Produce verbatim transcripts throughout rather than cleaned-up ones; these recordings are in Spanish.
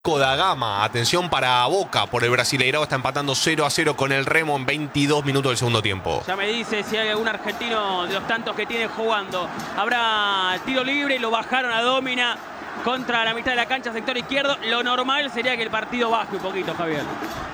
Da Gama, atención para Boca por el Brasileirao, está empatando cero a cero con el Remo en veintidós minutos del segundo tiempo. Ya me dice si hay algún argentino de los tantos que tiene jugando. Habrá tiro libre, lo bajaron a Domina contra la mitad de la cancha, sector izquierdo. Lo normal sería que el partido baje un poquito, Javier.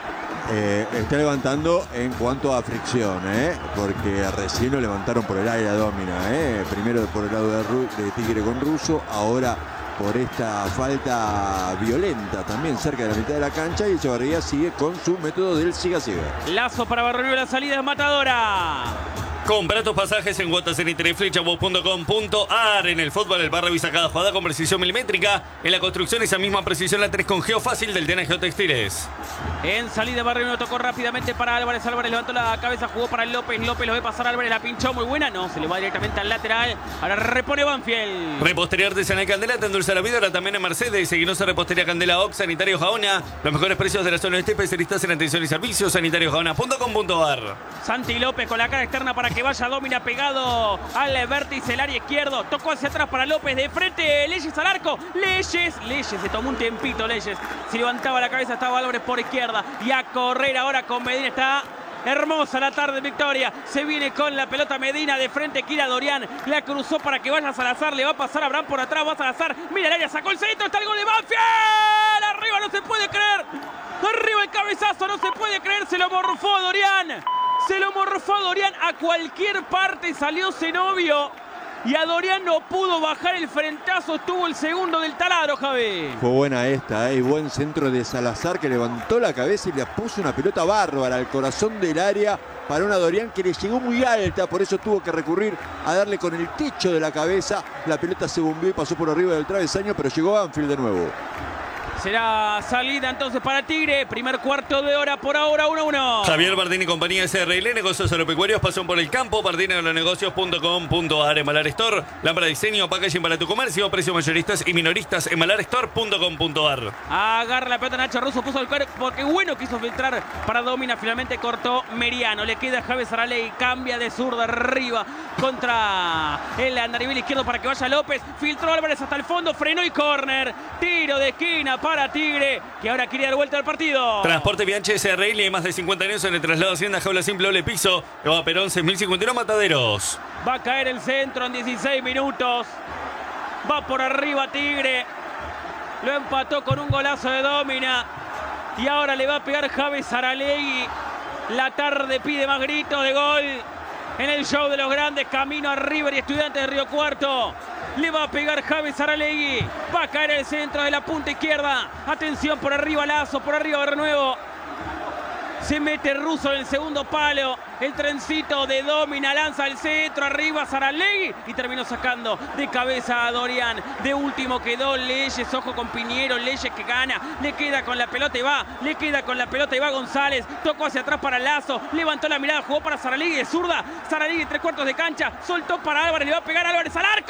Eh, está levantando en cuanto a fricción, ¿eh? Porque recién lo levantaron por el aire a Domina, ¿eh? Primero por el lado de, Ru de Tigre con Russo, ahora por esta falta violenta también cerca de la mitad de la cancha, y Echevarría sigue con su método del siga-siga. Lazo para Barrio, la salida es matadora. Compra tus pasajes en Guataceniter y Flechabot punto com punto ar. En el fútbol, el bar revisa cada jugada con precisión milimétrica. En la construcción, esa misma precisión la tenés con Geofácil del Diana Geotextiles. En salida, Barrio tocó rápidamente para Álvarez. Álvarez levantó la cabeza, jugó para López. López lo ve pasar, Álvarez la pinchó muy buena. No, se le va directamente al lateral. Ahora repone Banfield. Repostería Artesanal Candela, te endulza la vida. Ahora también en Mercedes. Seguinos a Repostería Candela Ox, Sanitario Jaona. Los mejores precios de la zona este, especialistas en atención y servicios. Sanitario Jaona punto com punto ar. Santi López con la cara externa para que vaya Domina pegado al vértice del área izquierdo. Tocó hacia atrás para López de frente. Leyes al arco. Leyes. Leyes. Se tomó un tiempito Leyes. Se levantaba la cabeza. Estaba Álvarez por izquierda. Y a correr ahora con Medina. Está hermosa la tarde, Victoria. Se viene con la pelota Medina de frente. Kira Dorian. La cruzó para que vaya a Salazar. Le va a pasar a Abraham por atrás. Va a Salazar. Mira el área. Sacó el centro. Está el gol de Banfield. Arriba. No se puede creer. Arriba el cabezazo. No se puede creer. Se lo morfó a Dorian. Se lo morfó a Dorian a cualquier parte, salió Zenobio y a Dorian no pudo bajar el frentazo, estuvo el segundo del taladro, Javi. Fue buena esta, ¿eh? Buen centro de Salazar que levantó la cabeza y le puso una pelota bárbara al corazón del área para una Dorian que le llegó muy alta, por eso tuvo que recurrir a darle con el techo de la cabeza. La pelota se bombeó y pasó por arriba del travesaño, pero llegó a Banfield de nuevo. Será salida entonces para Tigre. Primer cuarto de hora por ahora, uno a uno. Javier Bardini y compañía S R L, negocios agropecuarios, pasión por el campo. Bardini agronegocios punto com punto ar. Emalar Store, lámpara de diseño, packaging para tu comercio, precios mayoristas y minoristas. Emalar Store punto com punto ar. Agarra la pelota Nacho Russo, puso el cuerpo porque bueno quiso filtrar para Domina. Finalmente cortó Meriano. Le queda Javier Saraley. Cambia de zurda arriba contra el andarivel izquierdo para que vaya López. Filtró Álvarez hasta el fondo, frenó y córner. Tiro de esquina para Tigre, que ahora quiere dar vuelta al partido. Transporte Bianchi S R L, más de cincuenta años en el traslado Hacienda Jaula Simple Doble Piso. Que va a Perón seis mil cincuenta y uno Mataderos. Va a caer el centro en dieciséis minutos. Va por arriba Tigre. Lo empató con un golazo de Domina. Y ahora le va a pegar Javi Saralegui. La tarde pide más gritos de gol. En el show de los grandes, camino a River y Estudiantes de Río Cuarto. Le va a pegar Javi Saralegui. Va a caer el centro de la punta izquierda. Atención por arriba Lazo, por arriba Bernuevo. Se mete Russo en el segundo palo. El trencito de Domina lanza al centro. Arriba Saralegui. Y terminó sacando de cabeza a Dorian. De último quedó Leyes. Ojo con Piñero. Leyes que gana. Le queda con la pelota y va. Le queda con la pelota y va González. Tocó hacia atrás para Lazo. Levantó la mirada. Jugó para Saralegui de zurda. Saralegui tres cuartos de cancha. Soltó para Álvarez. Le va a pegar Álvarez al arco.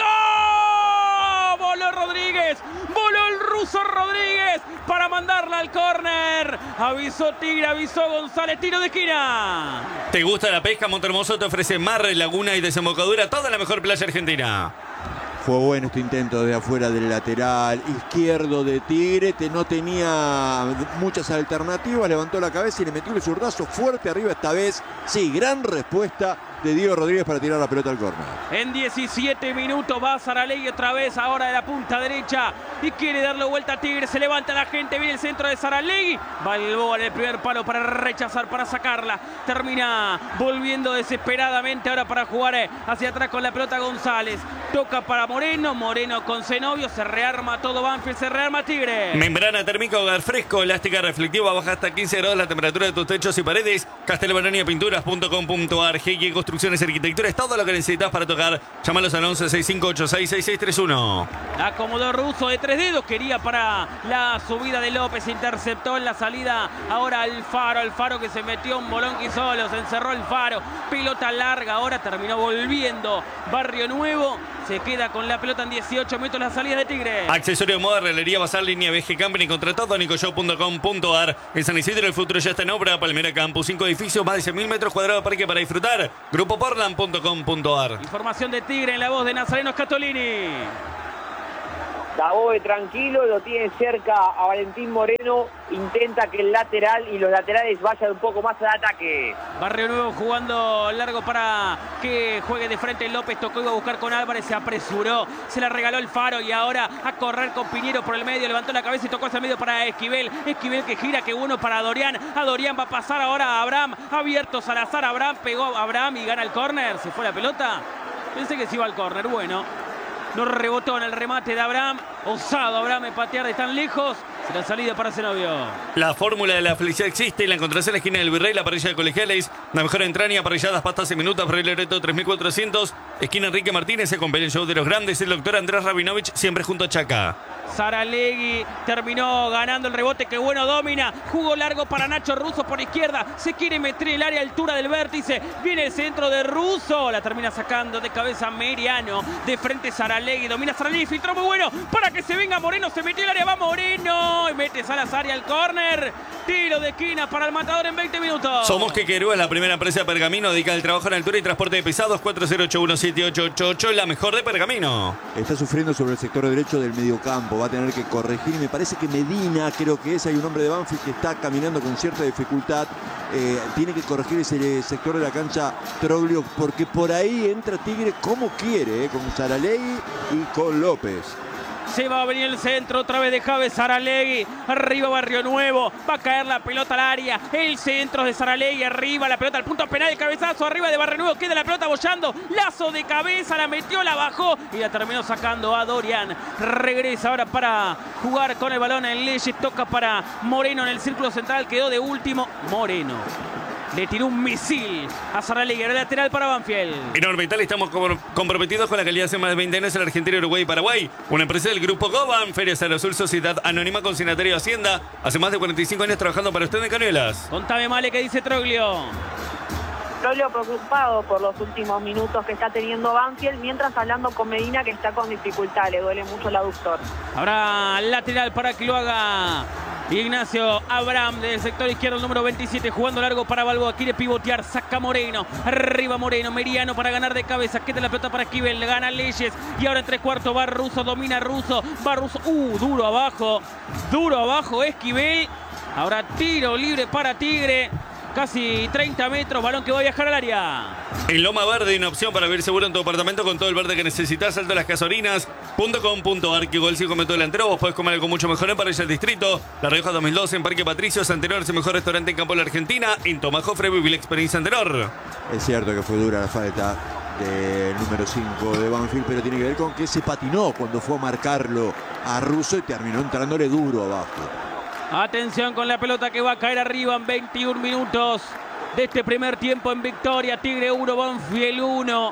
Voló Rodríguez. Voló el ruso Rodríguez para mandarla al córner. Avisó Tigre. Avisó González. Tiro de esquina. ¿Te gusta la pesca? Montehermoso te ofrece mar, laguna y desembocadura. Toda la mejor playa argentina. Fue bueno este intento de afuera del lateral izquierdo de Tigre. Te no tenía muchas alternativas. Levantó la cabeza y le metió el zurdazo fuerte arriba esta vez. Sí, gran respuesta de Diego Rodríguez para tirar la pelota al córner. En diecisiete minutos va Saralegui otra vez, ahora de la punta derecha. Y quiere darle vuelta a Tigre. Se levanta la gente, viene el centro de Saralegui. Balboa en el primer palo para rechazar, para sacarla. Termina volviendo desesperadamente ahora para jugar hacia atrás con la pelota González. Toca para Moreno, Moreno con Zenobio. Se rearma todo Banfield, se rearma Tigre. Membrana térmica, hogar fresco, elástica reflectiva, baja hasta quince grados la temperatura de tus techos y paredes. Castelbaronia Pinturas punto com punto ar. G G Construcciones y Arquitectura es todo lo que necesitas para tocar. Llámalos al once seis cinco ocho seis seis seis tres uno. Acomodó Russo de tres dedos. Quería para la subida de López. Interceptó en la salida ahora Alfaro. Alfaro que se metió un bolonqui solo. Se encerró Alfaro. Pelota larga. Ahora terminó volviendo Barrio Nuevo. Se queda con la pelota en dieciocho metros la salida de Tigre. Accesorio de moda, rellería, bazar, línea V G Company, contra todo, nicoshow punto com punto ar. En San Isidro el futuro ya está en obra. Palmera Campus, cinco edificios, más de cien mil metros cuadrados de parque para disfrutar. Grupo Portland punto com punto ar. Información de Tigre en la voz de Nazareno Scatolini. Daboe tranquilo, lo tiene cerca a Valentín Moreno, intenta que el lateral y los laterales vayan un poco más al ataque. Barrio Nuevo jugando largo para que juegue de frente López, tocó, iba a buscar con Álvarez, se apresuró, se la regaló el Faro y ahora a correr con Piñero por el medio, levantó la cabeza y tocó hacia el medio para Esquivel, Esquivel que gira, que bueno para Dorian, a Dorian va a pasar ahora a Abraham, abierto Salazar, Abraham pegó a Abraham y gana el córner, se fue la pelota, pensé que se iba al córner, bueno. No rebotó en el remate de Abraham. Osado Abraham en patear de tan lejos. Será salida para Zenobio. La fórmula de la felicidad existe y la encontrás en la esquina del Virrey, la parrilla de Colegiales. La mejor entraña, parrilladas, pastas en minutos. Rey Loreto tres mil cuatrocientos. Esquina Enrique Martínez. Se acompaña el show de los grandes. El doctor Andrés Rabinovich siempre junto a Chaca. Saralegui terminó ganando el rebote, que bueno, domina, jugó largo para Nacho Russo por izquierda, se quiere meter el área a altura del vértice, viene el centro de Russo, la termina sacando de cabeza Meriano, de frente Saralegui, domina Saralegui, filtró muy bueno, para que se venga Moreno, se metió el área, va Moreno, y mete Salazar y al córner, tiro de esquina para el Matador en veinte minutos. Somos Quequerúa, la primera empresa de Pergamino, dedicada al trabajo en altura y transporte de pesados, cuatro cero ocho uno siete ocho ocho ocho, la mejor de Pergamino. Está sufriendo sobre el sector derecho del mediocampo, va a tener que corregir y me parece que Medina, creo que es, hay un hombre de Banfield que está caminando con cierta dificultad, eh, tiene que corregir ese sector de la cancha Troglio, porque por ahí entra Tigre como quiere, eh, con Saralegui y con López. Se va a venir el centro otra vez de Javes Saralegui. Arriba Barrio Nuevo. Va a caer la pelota al área. El centro de Saralegui. Arriba la pelota al punto penal. El cabezazo arriba de Barrio Nuevo. Queda la pelota bollando. Lazo de cabeza. La metió, la bajó. Y la terminó sacando a Dorian. Regresa ahora para jugar con el balón en Leyes. Toca para Moreno en el círculo central. Quedó de último Moreno. Le tiró un misil a Saralegui, era lateral para Banfield. En Orbital estamos comprometidos con la calidad hace más de veinte años en Argentina, Uruguay y Paraguay. Una empresa del grupo Goban, Feria Azul, Sociedad Anónima con Signatario de Hacienda. Hace más de cuarenta y cinco años trabajando para usted en Cañuelas. Contame, Male, ¿qué dice Troglio? Troglio preocupado por los últimos minutos que está teniendo Banfield, mientras hablando con Medina, que está con dificultad, le duele mucho el aductor. Ahora lateral para que lo haga Ignacio Abraham del sector izquierdo, el número veintisiete, jugando largo para Balboa, quiere pivotear, saca Moreno, arriba Moreno, Meriano para ganar de cabeza, queda la pelota para Esquivel, gana Leyes, y ahora en tres cuartos va Russo, domina Russo, va Russo, uh, duro abajo, duro abajo Esquivel, ahora tiro libre para Tigre, casi treinta metros, balón que va a viajar al área. En Loma Verde, una opción para vivir seguro en tu apartamento con todo el verde que necesitas. Salto a las casorinas punto com punto ar. Que gol cinco metros delantero. Vos podés comer algo mucho mejor en Parrilla del Distrito. La Rioja dos mil doce en Parque Patricios. Antenor es el mejor restaurante en Campo de la Argentina. En Tomajofre viví la experiencia Antenor. Es cierto que fue dura la falta del número cinco de Banfield, pero tiene que ver con que se patinó cuando fue a marcarlo a Russo y terminó entrándole duro abajo. Atención con la pelota que va a caer arriba en veintiún minutos de este primer tiempo en victoria. Tigre uno, Banfield uno.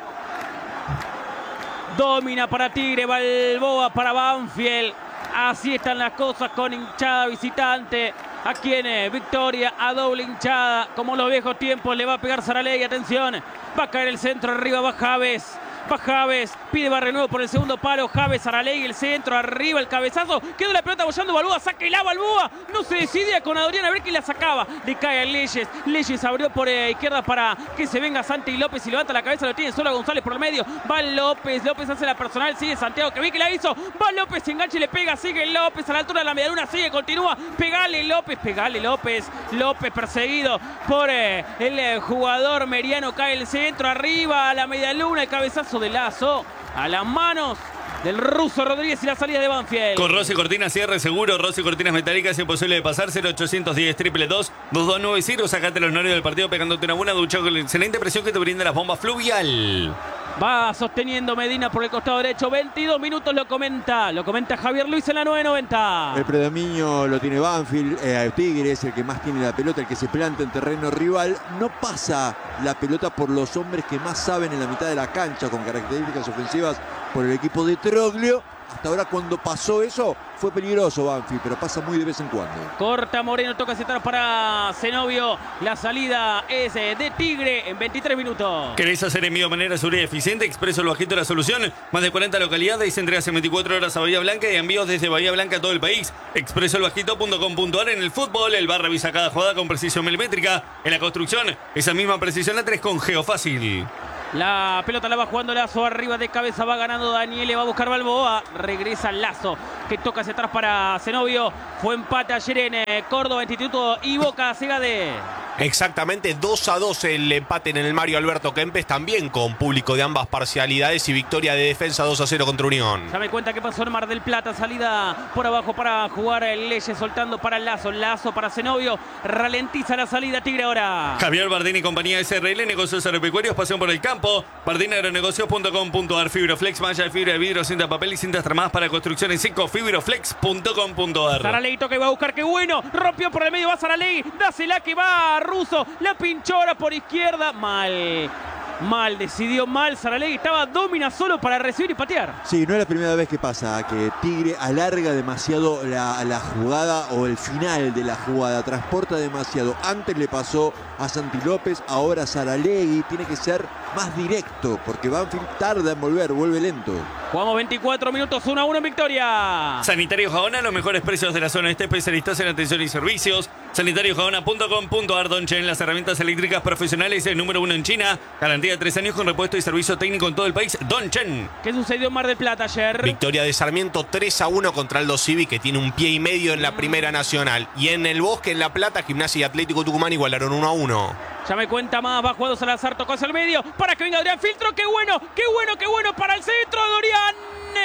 Domina para Tigre, Balboa para Banfield. Así están las cosas con hinchada visitante. Aquí en Victoria, a doble hinchada. Como los viejos tiempos, le va a pegar Saralegui. Atención, va a caer el centro, arriba va Javes. Va Javes, pide Barrio Nuevo por el segundo palo. Javes, Saralegui, el centro, arriba el cabezazo. Quedó la pelota bollando Balboa, saca la Balboa. No se decide con Adrián a ver quién la sacaba. Le cae a Leyes. Leyes abrió por eh, izquierda para que se venga Santi López y levanta la cabeza. Lo tiene solo a González por el medio. Va López. López hace la personal. Sigue Santiago, que vi que la hizo. Va López, se engancha y le pega. Sigue López a la altura de la medialuna. Sigue, continúa. Pegale López, pegale López. López perseguido por eh, el eh, jugador Meriano. Cae el centro, arriba a la medialuna. El cabezazo de Lazo a las manos del Ruso Rodríguez y la salida de Banfield. Con Rossi Cortinas cierre seguro, Rossi Cortinas metálicas, imposible de pasar. Cero ochocientos diez, triple dos, dos dos nueve cero. Sacate los nervios del partido pegándote una buena ducha con la excelente presión que te brinda las bombas Fluvial. Va sosteniendo Medina por el costado derecho. veintidós minutos lo comenta. Lo comenta Javier Luis en la nueve noventa. El predominio lo tiene Banfield. Eh, Tigre es el que más tiene la pelota, el que se planta en terreno rival. No pasa la pelota por los hombres que más saben en la mitad de la cancha, con características ofensivas por el equipo de Troglio. Hasta ahora, cuando pasó eso, fue peligroso Banfield, pero pasa muy de vez en cuando. Corta Moreno, toca aceptar para Zenobio. La salida es de Tigre en veintitrés minutos. ¿Querés hacer envío de manera segura y eficiente? Expreso el Bajito, la solución. Más de cuarenta localidades, entregas en veinticuatro horas a Bahía Blanca y envíos desde Bahía Blanca a todo el país. expreso el bajito punto com punto ar. En el fútbol, el bar revisa cada jugada con precisión milimétrica. En la construcción, esa misma precisión la tenés con Geofácil. La pelota la va jugando Lazo, arriba de cabeza va ganando Daniele, va a buscar Balboa, regresa Lazo, que toca hacia atrás para Zenobio. Fue empate ayer en eh, Córdoba, Instituto y Boca, Segade. Exactamente, dos a dos el empate en el Mario Alberto Kempes, también con público de ambas parcialidades y victoria de Defensa dos a cero contra Unión. Ya me cuenta qué pasó en Mar del Plata, salida por abajo para jugar el Leyes, soltando para Lazo, Lazo para Zenobio, ralentiza la salida Tigre ahora. Javier Bardini y compañía S R L, negocios agropecuarios, pasión por el campo. Bardini Agronegocios punto com punto ar, Fibroflex, malla de fibra de vidrio, cinta de papel y cintas tramadas para construcción en seco, fibroflex punto com punto ar. Saralegui toca y va a buscar, qué bueno, rompió por el medio, va Saralegui, dásela que va Russo, la pinchó ahora por izquierda, mal, mal, decidió mal Saralegui, estaba Domina solo para recibir y patear. Sí, no es la primera vez que pasa, que Tigre alarga demasiado la, la jugada o el final de la jugada, transporta demasiado. Antes le pasó a Santi López, ahora Saralegui, tiene que ser más directo, porque Banfield tarda en volver, vuelve lento. Jugamos veinticuatro minutos, uno a uno en victoria. Sanitario Jabona, los mejores precios de la zona este, especialistas en atención y servicios. sanitario jabona punto com punto ar, Donchen, las herramientas eléctricas profesionales, el número uno en China. Garantía de tres años con repuesto y servicio técnico en todo el país. Donchen. ¿Qué sucedió en Mar del Plata ayer? Victoria de Sarmiento tres a uno contra Aldo Civi, que tiene un pie y medio en la Primera Nacional. Y en el Bosque, en La Plata, Gimnasia y Atlético Tucumán igualaron uno a uno. Ya me cuenta más, va jugando Salazar, tocó hacia el medio, para que venga Adrián Filtro, qué bueno, qué bueno, qué bueno, para el centro de Dorian.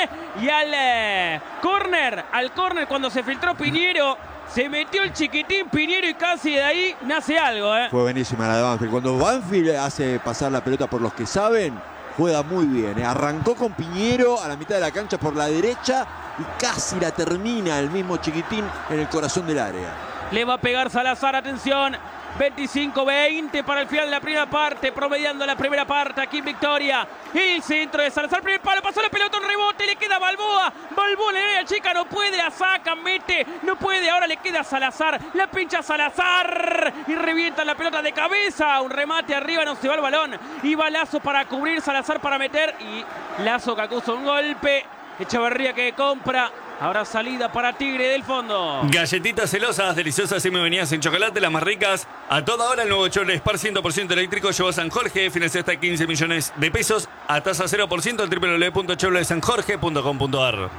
Y al eh, córner, al córner cuando se filtró Piñero, se metió el chiquitín Piñero y casi de ahí nace algo. Eh. Fue buenísima la de Banfield. Cuando Banfield hace pasar la pelota por los que saben, juega muy bien. Eh. Arrancó con Piñero a la mitad de la cancha por la derecha y casi la termina el mismo chiquitín en el corazón del área. Le va a pegar Salazar, atención. veinticinco veinte para el final de la primera parte, promediando la primera parte aquí en Victoria. El centro de Salazar, primer palo, pasó la pelota, un rebote, le queda Balboa. Balboa le da la chica, no puede, la saca, mete, no puede, ahora le queda Salazar, la pincha Salazar y revienta la pelota de cabeza. Un remate arriba, no se va el balón. Y va Lazo para cubrir, Salazar para meter y Lazo que acusa un golpe. Echeverría que compra. Ahora salida para Tigre del fondo. Galletitas celosas, deliciosas y muy venidas en chocolate, las más ricas. A toda hora el nuevo Chevrolet Spar cien por ciento eléctrico llevó a San Jorge. Financia hasta quince millones de pesos a tasa cero por ciento en doble u doble u doble u punto chevrolet san jorge punto com punto ar.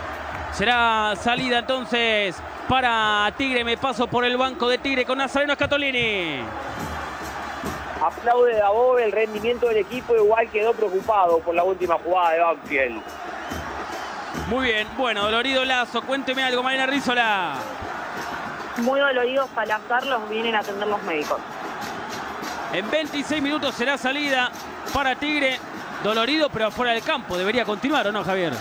Será salida entonces para Tigre. Me paso por el banco de Tigre con Nazareno Scatolini. Aplaude a Bob, el rendimiento del equipo igual quedó preocupado por la última jugada de Banfield. Muy bien, bueno, dolorido Lazo, cuénteme algo, Marina Rizzola. Muy doloridos Salazar, los vienen a atender los médicos. En veintiséis minutos será salida para Tigre. Dolorido, pero afuera del campo. ¿Debería continuar o no, Javier?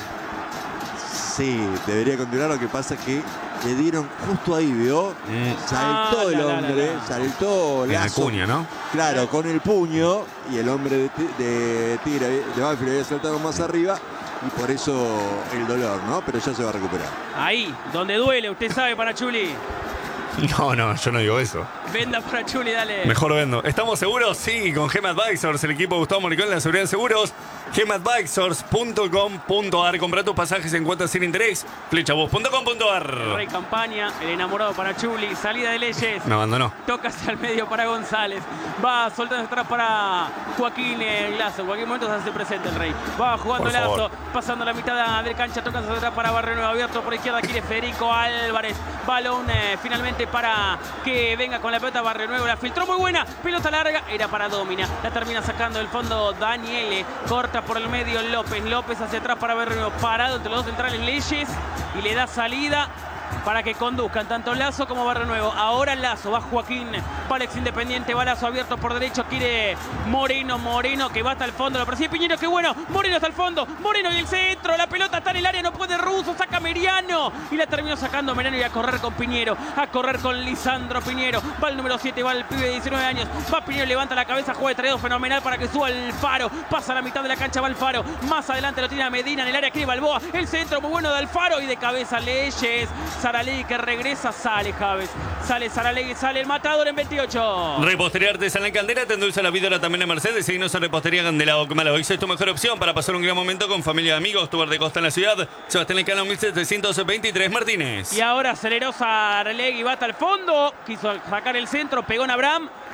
Sí, debería continuar. Lo que pasa es que le dieron justo ahí, ¿vio? Mm. Saltó ah, el la, hombre, la, la, la. saltó en Lazo. el puño, ¿no? Claro, con el puño. Y el hombre de, de Tigre, de Banfield, había saltado más arriba. Y por eso el dolor, ¿no? Pero ya se va a recuperar. Ahí, donde duele, usted sabe, para Chuli. No, no, yo no digo eso. Venda para Chuli, dale. Mejor vendo. ¿Estamos seguros? Sí, con Gem Advisors, el equipo de Gustavo Moricón, la seguridad de seguros. gem advisors punto com punto ar. Compra tus pasajes en cuotas sin interés. flechabus punto com punto ar. Rey campaña, el enamorado para Chuli. Salida de Leyes. Me abandonó. Toca hacia el medio para González. Va soltando atrás para Joaquín el Lazo. En cualquier momento se hace presente el Rey. Va jugando Por Lazo. favor. Pasando la mitad de cancha. Toca hacia atrás para Barrio Nuevo. Abierto por izquierda. Quiere Federico Álvarez. Balón eh, finalmente para que venga con la pelota Barrio Nuevo. La filtró muy buena. Pelota larga. Era para Domina. La termina sacando del fondo Daniele. Corta por el medio López. López hacia atrás para Barrio Nuevo. Parado entre los dos centrales Leyes. Y le da salida para que conduzcan tanto Lazo como Barrio Nuevo. Ahora Lazo, va Joaquín para ex Independiente, va Lazo abierto por derecho, quiere Moreno, Moreno que va hasta el fondo, lo persigue Piñero, qué bueno, Moreno hasta el fondo, Moreno y el centro, la pelota está en el área, no puede Russo, saca Meriano y la terminó sacando Meriano y a correr con Piñero, a correr con Lisandro Piñero, va el número siete, va el pibe de diecinueve años, va Piñero, levanta la cabeza, juega de traído fenomenal para que suba el Faro, pasa a la mitad de la cancha, va el Faro, más adelante lo tiene a Medina en el área, quiere Balboa, el centro muy bueno de Alfaro y de cabeza Leyes. Saralegui que regresa, sale Javes, sale Saralegui, sale el matador en veintiocho. Repostería Artesanal Candela, te endulza la vida ahora también en Mercedes. Seguinos en Repostería Candela Ocamala. Hoy es tu mejor opción para pasar un gran momento con familia y amigos. Tu bar de costa en la ciudad. Sebastián Elcano mil setecientos veintitrés Martínez. Y ahora aceleró Saralegui, va hasta el fondo, quiso sacar el centro, pegó en Abraham.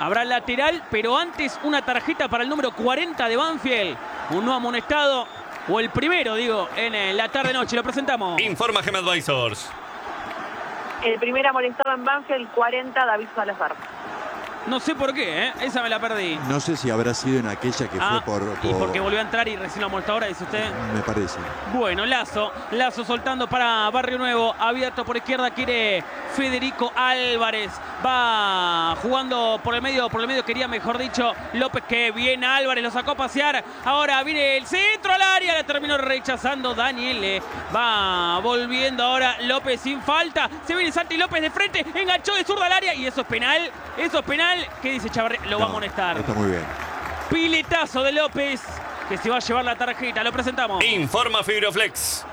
Habrá lateral, pero antes una tarjeta para el número cuarenta de Banfield. Un no amonestado, o el primero, digo, en la tarde-noche. Lo presentamos. Informa Gem Advisors. El primer amonestado en Banfield, cuarenta, David Salazar. No sé por qué, ¿eh? Esa me la perdí. No sé si habrá sido en aquella que Ah, fue por, por... y porque volvió a entrar y recién lo amonestó ahora, dice usted. Me parece. Bueno, Lazo, Lazo soltando para Barrio Nuevo, abierto por izquierda, quiere Federico Álvarez, va jugando por el medio, por el medio quería, mejor dicho, López, que bien Álvarez, lo sacó a pasear, ahora viene el centro al área, la terminó rechazando Daniele, va volviendo ahora López sin falta, se viene Santi López de frente, enganchó de zurda al área y eso es penal, eso es penal, ¿qué dice Chavarría? Lo va a No, amonestar. Está muy bien. Piletazo de López, que se va a llevar la tarjeta, lo presentamos. Informa Fibroflex.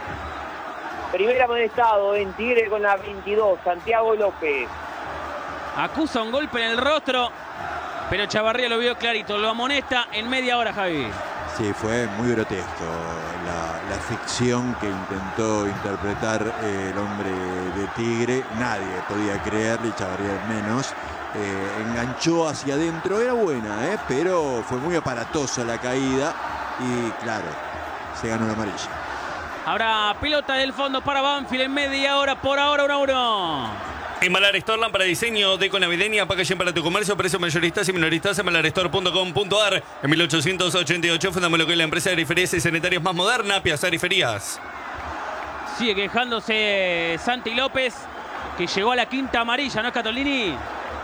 Primer amonestado en Tigre con la veintidós, Santiago López. Acusa un golpe en el rostro, pero Chavarría lo vio clarito, lo amonesta en media hora, Javi. Sí, fue muy grotesco la, la ficción que intentó interpretar eh, el hombre de Tigre. Nadie podía creerle, y Chavarría menos. Eh, enganchó hacia adentro, era buena, eh, pero fue muy aparatosa la caída y claro, se ganó la amarilla. Ahora pelota del fondo para Banfield en media hora, por ahora uno a uno. Embalar Store, para diseño, deco navideña, packaging para tu comercio, precios mayoristas y minoristas, embalar store punto com punto ar. En mil ochocientos ochenta y ocho fundamos lo que es la empresa de ariferías y sanitarios más moderna, Piazza Ariferías. Sigue quejándose Santi López, que llegó a la quinta amarilla, ¿no es, Catolini?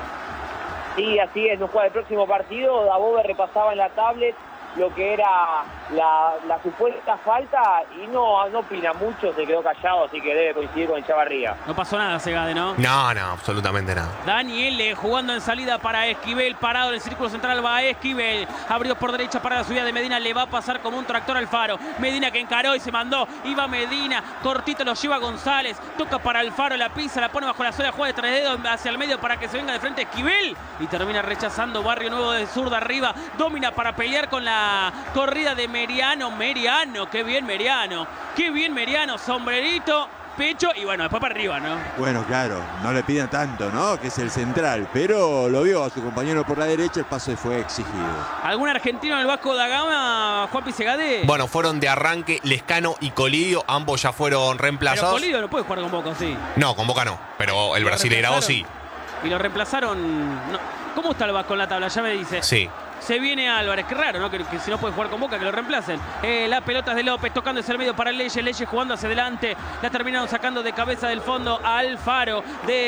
Sí, así es, no juega el próximo partido. Dabove repasaba en la tablet lo que era la, la supuesta falta y no, no opina mucho, se quedó callado, así que debe coincidir con Chavarría. No pasó nada, Segade, ¿no? No, no, absolutamente nada. Daniele jugando en salida para Esquivel, parado en el círculo central va Esquivel, abrió por derecha para la subida de Medina, le va a pasar como un tractor Alfaro, Medina que encaró y se mandó, iba Medina, cortito lo lleva González, toca para Alfaro, la pisa, la pone bajo la sola, juega de tres dedos hacia el medio para que se venga de frente Esquivel y termina rechazando Barrio Nuevo de zurda arriba, domina para pelear con la corrida de Meriano, Meriano, qué bien Meriano, qué bien Meriano, sombrerito, pecho y bueno, después para arriba, ¿no? Bueno, claro, no le pidan tanto, ¿no? Que es el central, pero lo vio a su compañero por la derecha, el pase fue exigido. ¿Algún argentino en el Vasco da Gama, Juan Pisegade? Bueno, fueron de arranque Lescano y Colidio, ambos ya fueron Pero reemplazados. Colidio no puede jugar con Boca, sí. No, con Boca no, pero el ¿Lo Brasileirao sí. reemplazaron? Y lo reemplazaron. No. ¿Cómo está el Vasco en la tabla? Ya me dice. Sí. Se viene Álvarez, qué raro, ¿no? Que, que si no puede jugar con Boca, que lo reemplacen. Eh, la pelota es de López, tocando hacia el medio para Leyes, Leyes jugando hacia adelante. La terminaron sacando de cabeza del fondo a Alfaro.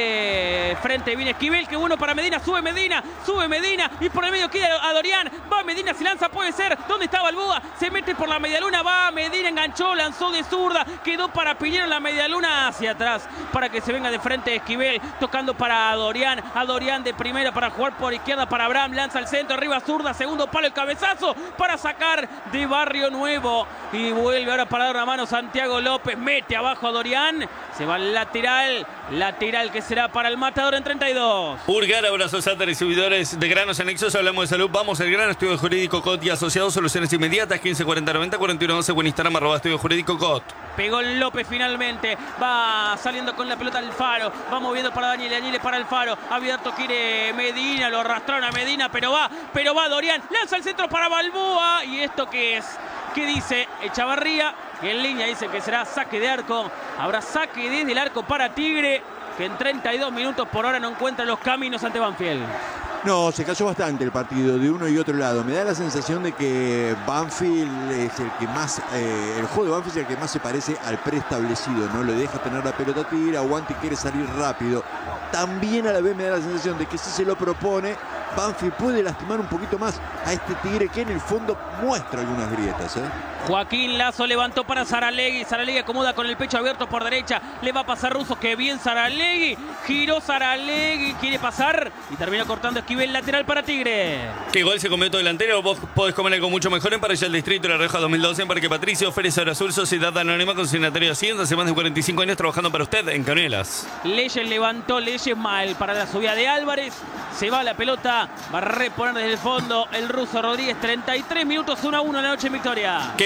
De frente viene Esquivel, que bueno para Medina, sube Medina, sube Medina. Y por el medio queda a Dorian. Va Medina, si lanza puede ser. ¿Dónde está Balboa? Se mete por la medialuna, va Medina, enganchó, lanzó de zurda. Quedó para Piñero en la medialuna hacia atrás. Para que se venga de frente Esquivel, tocando para Dorian. A Dorian de primera para jugar por izquierda para Abraham. Lanza al centro, arriba zurda. Segundo palo, el cabezazo para sacar de Barrio Nuevo. Y vuelve ahora para dar una mano Santiago López. Mete abajo a Dorian. Se va al lateral. Lateral que será para el Matador en treinta y dos. Purgar, abrazos, alta, distribuidores de granos anexos. Hablamos de salud. Vamos al grano. Estudio Jurídico C O T y asociados. Soluciones inmediatas. quince cuarenta noventa cuarenta y uno once. Buen Instagram, arroba Estudio Jurídico C O T. Pegó López finalmente. Va saliendo con la pelota Alfaro. Va moviendo para Daniel. Daniel para Alfaro. Abierto quiere Medina. Lo arrastraron a Medina. Pero va. Pero va Dorian. Lanza el centro para Balboa. ¿Y esto qué es? ¿Qué dice Chavarría? En línea dice que será saque de arco. Habrá saque desde el arco para Tigre, que en treinta y dos minutos por hora no encuentra los caminos ante Banfield. No, se cayó bastante el partido de uno y otro lado. Me da la sensación de que Banfield es el que más, eh, el juego de Banfield es el que más se parece al preestablecido. No le deja tener la pelota Tigre, aguanta y quiere salir rápido. También a la vez me da la sensación de que si se lo propone, Banfield puede lastimar un poquito más a este Tigre que en el fondo muestra algunas grietas, ¿eh? Joaquín Lazo levantó para Saralegui. Saralegui acomoda con el pecho abierto por derecha. Le va a pasar Russo. Que bien Saralegui. Giró Saralegui. Quiere pasar. Y terminó cortando Esquivel. Lateral para Tigre. ¿Qué gol se comió tu delantero? Vos podés comer algo mucho mejor en Parrilla del Distrito La Rioja dos mil doce en Parque Patricio. Férez Hora Sur, Sociedad Anónima, consignatario de Hacienda. Hace más de cuarenta y cinco años trabajando para usted en Canelas. Leyes levantó. Leyes mal para la subida de Álvarez. Se va la pelota. Va a reponer desde el fondo el ruso Rodríguez. treinta y tres minutos, uno a uno en la noche en Victoria. ¿Qué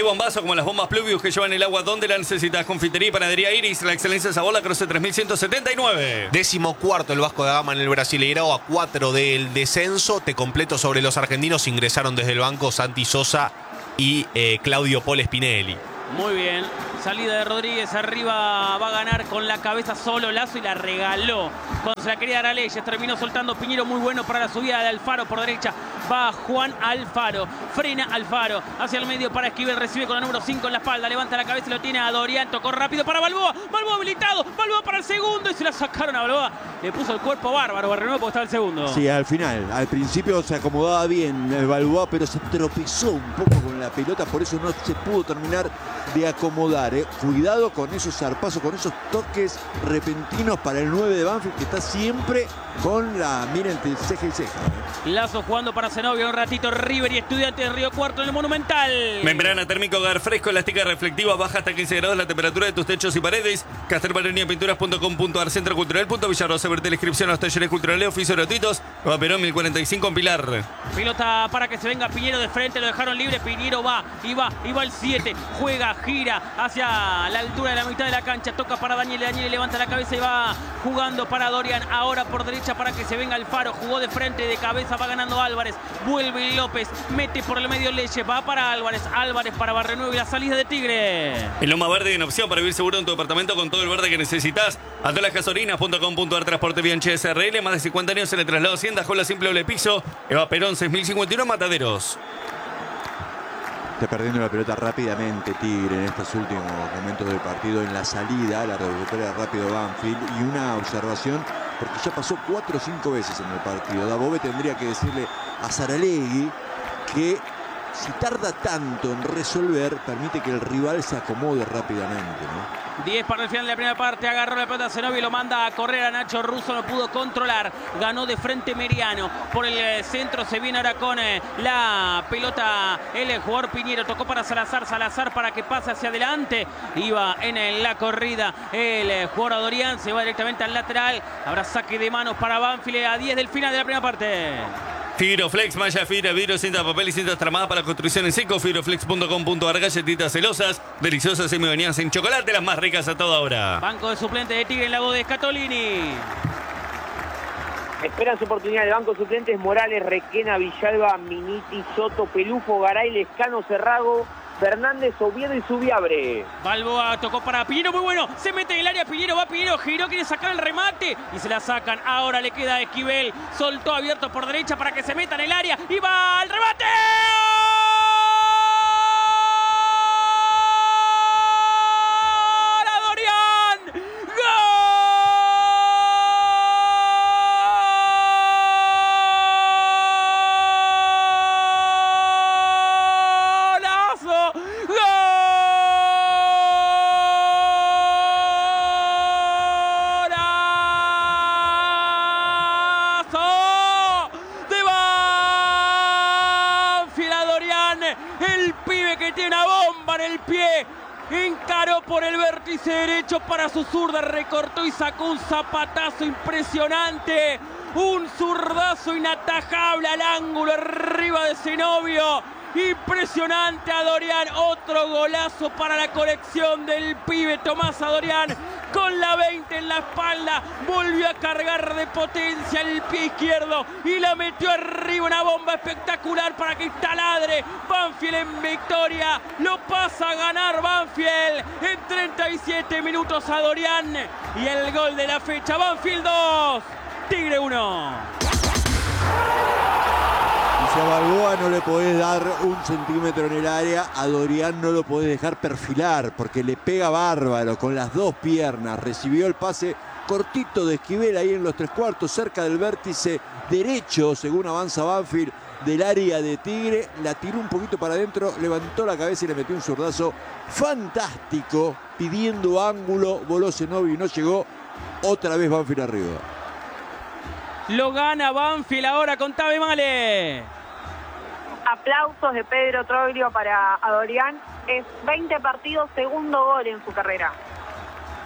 bombazo como las bombas Pluvius que llevan el agua donde la necesitas. Confitería y panadería Iris, la excelencia de sabor, la Croce tres mil ciento setenta y nueve. Décimo cuarto el Vasco da Gama en el Brasileirao, a cuatro del descenso. Te completo sobre los argentinos. Ingresaron desde el banco Santi Sosa y eh, Claudio Paul Spinelli. Muy bien. Salida de Rodríguez, arriba va a ganar con la cabeza solo Lazo y la regaló. Cuando se la quería dar a Leyes, terminó soltando Piñero, muy bueno para la subida de Alfaro por derecha. Va Juan Alfaro, frena Alfaro, hacia el medio para Esquivel, recibe con la número cinco en la espalda, levanta la cabeza y lo tiene a Dorian, tocó rápido para Balboa, Balboa habilitado, Balboa para el segundo y se la sacaron a Balboa. Le puso el cuerpo bárbaro, Barrenuevo porque estaba el segundo. Sí, al final, al principio se acomodaba bien el Balboa, pero se tropezó un poco con la pelota, por eso no se pudo terminar de acomodar. ¿eh? Cuidado con esos zarpazos, con esos toques repentinos para el nueve de Banfield, que está siempre con la mira entre ceja y ceja. ¿eh? Lazo jugando para Zenobia, un ratito River y Estudiantes de Río Cuarto en el Monumental. Membrana térmica hogar fresco, elástica reflectiva, baja hasta quince grados la temperatura de tus techos y paredes. castelbaronía pinturas punto com punto ar, Centro Cultural punto Villarrosa, verte la inscripción a los talleres culturales, oficios gratuitos. Nueva Perón mil cuarenta y cinco en Pilar. Pelota para que se venga Piñero de frente, lo dejaron libre, Piñero va, y va, y va el siete, juega, gira hacia la altura de la mitad de la cancha, toca para Daniel, Daniel levanta la cabeza y va jugando para Dorian, ahora por derecha para que se venga Alfaro, jugó de frente, de cabeza, va ganando Álvarez, vuelve López, mete por el medio Leche, va para Álvarez, Álvarez para Barrenuevo y la salida de Tigre. En Loma Verde hay una opción para vivir seguro en tu departamento con todo el verde que necesitas. Atolasgasolinas punto com punto ar, transporte Bianchi S R L, más de cincuenta años en el traslado Hacienda, Jola Simple Doble Piso, Eva Perón seis mil cincuenta y uno, Mataderos. Está perdiendo la pelota rápidamente Tigre en estos últimos momentos del partido. En la salida la recupera rápido Banfield. Y una observación, porque ya pasó cuatro o cinco veces en el partido. Dabove tendría que decirle a Saralegui que si tarda tanto en resolver, permite que el rival se acomode rápidamente, ¿no? diez para el final de la primera parte, agarró la pelota Zenobia y lo manda a correr a Nacho Russo, no pudo controlar, ganó de frente Meriano, por el centro se viene ahora con eh, la pelota el jugador Piñero, tocó para Salazar, Salazar para que pase hacia adelante, iba en eh, la corrida el eh, jugador Dorian, se va directamente al lateral, habrá saque de manos para Banfield a diez del final de la primera parte. Fibroflex, malla fibra, vidrio, cinta de papel y cintas tramadas para construcción en seco. Fibroflex punto com punto ar, galletitas celosas, deliciosas y semivenidas en chocolate, las más ricas a toda hora. Banco de suplentes de Tigre en la voz de Scatolini. Esperan su oportunidad de banco de suplentes Morales, Requena, Villalba, Miniti, Soto, Pelufo, Garay, Lescano, Cerrago, Fernández, Oviedo y Subiabre. Balboa tocó para Piñero, muy bueno. Se mete en el área, Piñero va, Piñero giró, quiere sacar el remate y se la sacan. Ahora le queda a Esquivel. Soltó abierto por derecha para que se meta en el área y va al remate. Encaró por el vértice derecho para su zurda, recortó y sacó un zapatazo impresionante, un zurdazo inatajable al ángulo arriba de Zenobio. Impresionante a Dorian, otro golazo para la colección del pibe Tomás Adorian, con la veinte en la espalda, volvió a cargar de potencia el pie izquierdo y la metió arriba, una bomba espectacular para que taladre. Banfield en victoria, lo pasa a ganar Banfield en treinta y siete minutos a Dorian y el gol de la fecha, Banfield dos, Tigre uno. Si a Balboa no le podés dar un centímetro en el área, a Dorian no lo podés dejar perfilar porque le pega bárbaro con las dos piernas. Recibió el pase cortito de Esquivel ahí en los tres cuartos, cerca del vértice derecho, según avanza Banfield, del área de Tigre. La tiró un poquito para adentro, levantó la cabeza y le metió un zurdazo fantástico, pidiendo ángulo. Voló Zenobio y no llegó. Otra vez Banfield arriba. Lo gana Banfield ahora con Tabe Male. Aplausos de Pedro Troglio para Adorian. Es veinte partidos, segundo gol en su carrera.